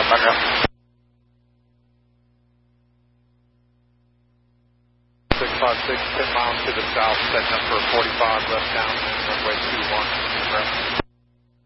back up. 656, 10 miles to the south, setting up for 45 left down, runway 21.